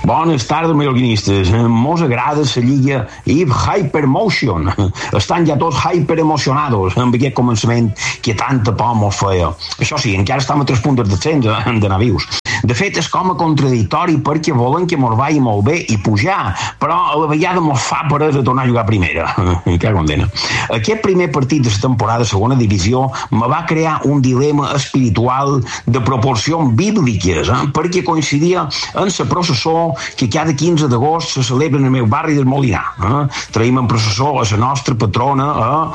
Bones tardes, mallorquinistes. Mos agrada la lliga Hypermotion. Estan ja tots hyperemocionados amb aquest començament que tanta por mos feia. Això sí, encara estem a 3 punts de descens de navius. De fet, és com a contradictori perquè volen que mos vagi molt bé i pujar, però a la vegada mos fa peresa tornar a jugar a primera. Que condena. Aquest primer partit de la temporada de segona divisió me va crear un dilema espiritual de proporcions bíbliques, perquè coincidia en la processó que cada 15 d'agost se celebra en el meu barri del Molinar. Traiem en processó a la nostra patrona,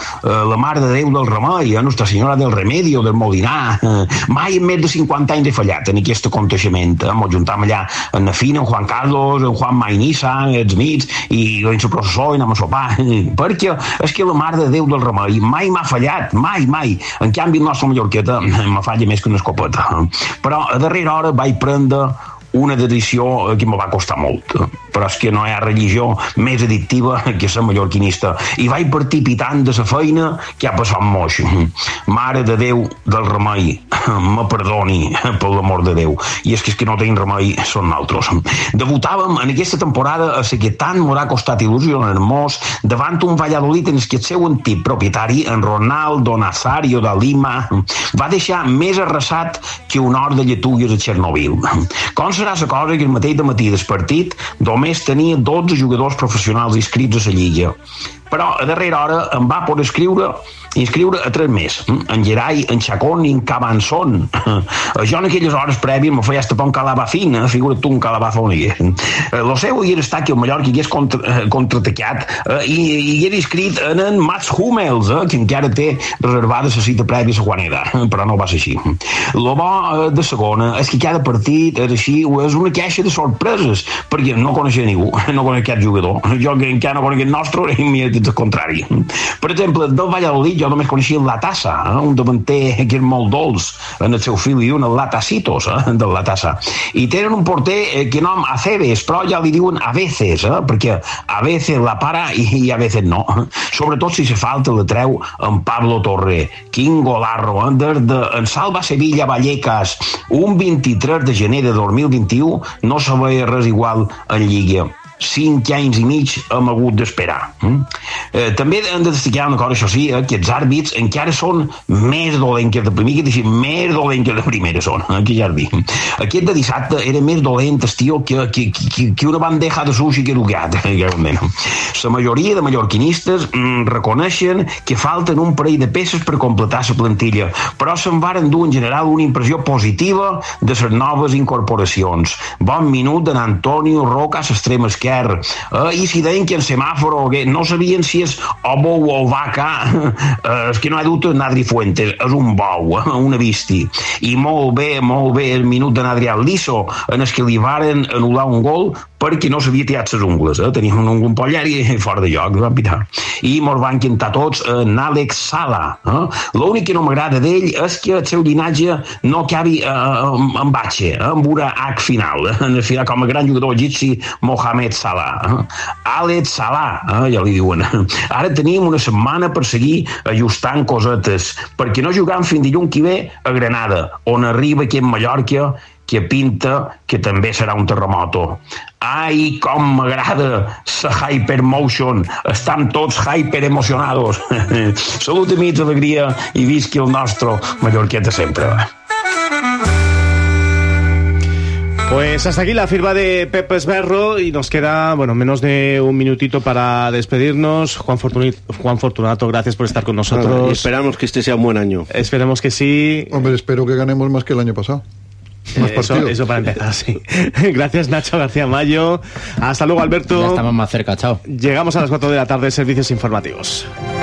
la Mare de Déu del Remei, a Nostra Senyora del Remedio del Molinar. Mai en més de 50 anys he fallat en aquest aconteixement. Ens juntàvem allà en la Fina, en Juan Carlos, en Juan Mainissa, els nits, i en la processó i anem a sopar. Perquè és que la Mare de Déu del Remei mai m'ha fallat, mai. En canvi, el nostre mallorqueta me falla més que una escopeta. Però a darrera hora vaig prendre una decisió que me va costar molt, però és que no hi ha religió més addictiva que ser mallorquinista, i vaig partir pitant de la feina que ha passat moix. Mare de Déu del Remei, me perdoni, per l'amor de Déu, i és que no tenim remei, són naltros. Debutàvem en aquesta temporada a la que tant m'haurà costat il·lusionar-nos davant un Valladolid en què el seu antic propietari, en Ronaldo Nazario de Lima, va deixar més arrasat que un hort de lletúgues a Chernobyl. Com serà la cosa que el mateix de matí del partit només tenia 12 jugadors professionals inscrits a la lliga, però a darrera hora em va poder inscriure a 3 més, en Gerai, en Chacón i en Cabanson. Jo en aquelles hores prèvies me feia estapar un calabacín, figura't tu un calabazón. Lo seu hi era estat que el Mallorca hagués contraatacat i hagués inscrit en Mats Hummels, que encara té reservada la cita prèvia a la Juaneda, però no va ser així. Lo bo de segona és que cada partit és així, és una caixa de sorpreses, perquè no coneixia ningú, no coneixia aquest jugador. Jo que encara no coneixia el nostre, i m'hi he dit el contrari. Per exemple, del Valladolid jo només coneixia el Latassa, un davanter que és molt dolç en el seu fill i un, el Latacitos, del Latassa. I tenen un porter que nom Aceves, però ja li diuen a veces, perquè a veces la para i a veces no. Sobretot si se falta la treu en Pablo Torre. Quin golarro, des de Salva Sevilla Vallecas, un 23 de gener de 2021, no se veia res igual en Lliga. 5 anys i mig hem hagut d'esperar. També hem de destacar una cosa, això sí, que els àrbits encara són més dolents que de primera, més dolents que de primera són, que ja has dit. Aquest de dissabte era més dolent, estiu, que una bandeja de sushi que educat. La majoria de mallorquinistes reconeixen que falten un parell de peces per completar la plantilla, però se'n varen dur en general una impressió positiva de les noves incorporacions. Bon minut d'en Antonio Roca a l'extrem esquerre, i si deien que en semàforo no sabien si és o bou o vaca, és que no hi ha dubte Nadri Fuentes, és un bou, una visti, i molt bé el minut de Adrià Liso en el que li varen anul·lar un gol perquè no s'havia tirat les ungles, tenia un pollari fora de lloc, van pitar, i mos van cantar tots en Àlex Sala. L'únic que no m'agrada d'ell és que el seu llinatge no acabi en batxe, amb una H final, en el final com a gran jugador egipci Mohamed Salah. Àlex Salah, ja li diuen. Ara tenim una setmana per seguir ajustant cosetes, perquè no jugam fins dilluns que ve a Granada, on arriba aquí en Mallorca, que pinta que també serà un terremoto. Ai, com m'agrada la Hypermotion, estan tots hyperemocionados. Salut, amics, alegria, i visqui el nostre mallorqueta sempre. Pues hasta aquí la firma de Pep Esberro y nos queda, menos de un minutito para despedirnos. Juan Fortunato, gracias por estar con nosotros. Y esperamos que este sea un buen año. Esperemos que sí. Hombre, espero que ganemos más que el año pasado. Eso para empezar, sí. Gracias, Nacho García Mayo. Hasta luego, Alberto. Ya estamos más cerca, chao. Llegamos a las 4 de la tarde, servicios informativos.